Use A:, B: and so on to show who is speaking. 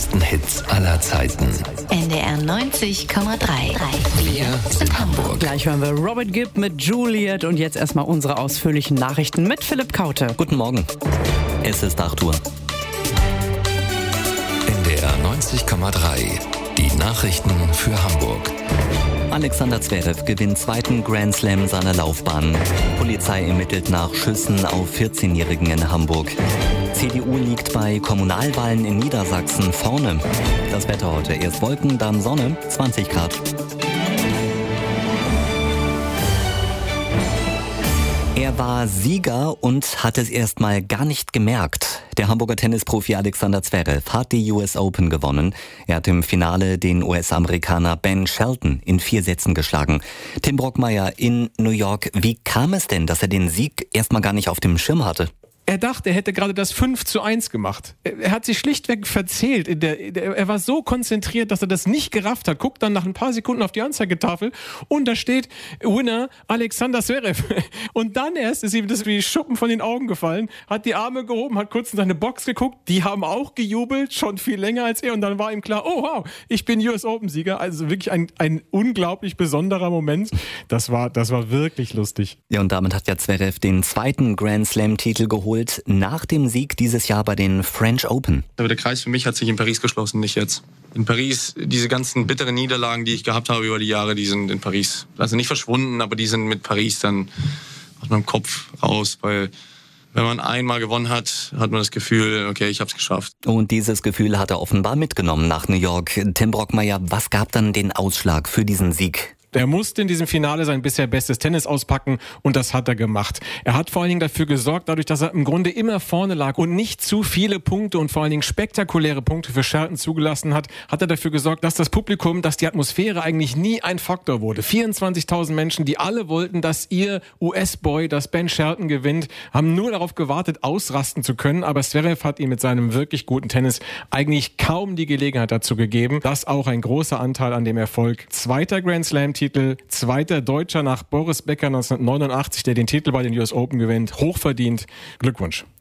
A: größten Hits aller Zeiten.
B: NDR 90,3.
A: Wir sind Hamburg.
C: Gleich hören wir Robert Gibb mit Juliet und jetzt erstmal unsere ausführlichen Nachrichten mit Philipp Kaute.
D: Guten Morgen. Es ist 8 Uhr.
A: NDR 90,3. Die Nachrichten für Hamburg.
D: Alexander Zverev gewinnt zweiten Grand Slam seiner Laufbahn. Polizei ermittelt nach Schüssen auf 14-Jährigen in Hamburg. CDU liegt bei Kommunalwahlen in Niedersachsen vorne. Das Wetter heute: erst Wolken, dann Sonne, 20 Grad. Er war Sieger und hat es erstmal gar nicht gemerkt. Der Hamburger Tennisprofi Alexander Zverev hat die US Open gewonnen. Er hat im Finale den US-Amerikaner Ben Shelton in 4 Sätzen geschlagen. Tim Brockmeier in New York. Wie kam es denn, dass er den Sieg erstmal gar nicht auf dem Schirm hatte?
E: Er dachte, er hätte gerade das 5:1 gemacht. Er hat sich schlichtweg verzählt. Er war so konzentriert, dass er das nicht gerafft hat. Guckt dann nach ein paar Sekunden auf die Anzeigetafel und da steht Winner Alexander Zverev. Und dann erst ist ihm das wie Schuppen von den Augen gefallen, hat die Arme gehoben, hat kurz in seine Box geguckt. Die haben auch gejubelt, schon viel länger als er. Und dann war ihm klar, oh wow, ich bin US Open-Sieger. Also wirklich ein unglaublich besonderer Moment. Das war wirklich lustig.
D: Ja, und damit hat ja Zverev den zweiten Grand Slam-Titel geholt, nach dem Sieg dieses Jahr bei den French Open.
F: Aber der Kreis für mich hat sich in Paris geschlossen, nicht jetzt. In Paris, diese ganzen bitteren Niederlagen, die ich gehabt habe über die Jahre, die sind in Paris. Also nicht verschwunden, aber die sind mit Paris dann aus meinem Kopf raus, weil wenn man einmal gewonnen hat, hat man das Gefühl, okay, ich habe es geschafft.
D: Und dieses Gefühl hat er offenbar mitgenommen nach New York. Tim Brockmeier, was gab dann den Ausschlag für diesen Sieg?
E: Er musste in diesem Finale sein bisher bestes Tennis auspacken und das hat er gemacht. Er hat vor allen Dingen dafür gesorgt, dadurch, dass er im Grunde immer vorne lag und nicht zu viele Punkte und vor allen Dingen spektakuläre Punkte für Shelton zugelassen hat, hat er dafür gesorgt, dass das Publikum, dass die Atmosphäre eigentlich nie ein Faktor wurde. 24.000 Menschen, die alle wollten, dass ihr US-Boy, dass Ben Shelton gewinnt, haben nur darauf gewartet, ausrasten zu können, aber Zverev hat ihm mit seinem wirklich guten Tennis eigentlich kaum die Gelegenheit dazu gegeben. Das auch ein großer Anteil an dem Erfolg. Zweiter Grand Slam Titel, zweiter Deutscher nach Boris Becker 1989, der den Titel bei den US Open gewinnt. Hochverdient. Glückwunsch.